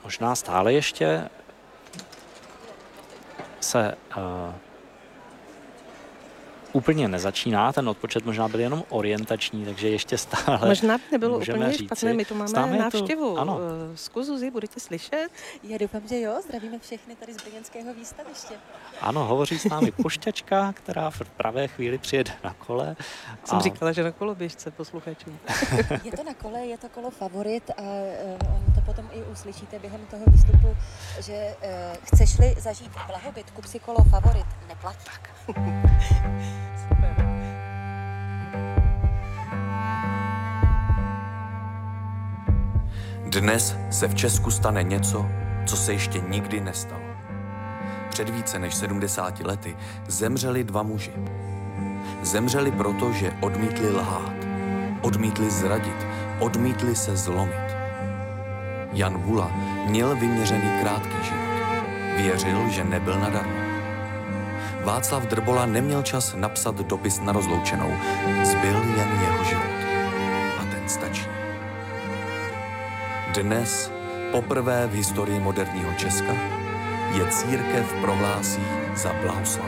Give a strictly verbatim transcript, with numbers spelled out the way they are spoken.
možná stále ještě se uh, úplně nezačíná, ten odpočet možná byl jenom orientační, takže ještě stále možná by nebylo úplně říci. špatné, my tu máme Stále návštěvu. Tu, ano. Zkus, Zuzi, budete slyšet? Já doufám, že jo, zdravíme všechny tady z brněnského výstaviště. Ano, hovoří s námi pošťačka, která v pravé chvíli přijede na kole. Jsem a... říkala, že na koloběžce posluchačům. Je to na kole, je to kolo Favorit a uh, to potom i uslyšíte během toho výstupu, že uh, chceš-li zažít blahobyt, kup si kolo Favorit, neplatí. Super. Dnes se v Česku stane něco, co se ještě nikdy nestalo. Před více než sedmdesáti lety zemřeli dva muži. Zemřeli proto, že odmítli lhát, odmítli zradit, odmítli se zlomit. Jan Bula měl vyměřený krátký život. Věřil, že nebyl nadarmo. Václav Drbola neměl čas napsat dopis na rozloučenou. Zbyl jen jeho život. A ten stačí. Dnes, poprvé v historii moderního Česka, je církev prohlásí za blahoslavenou.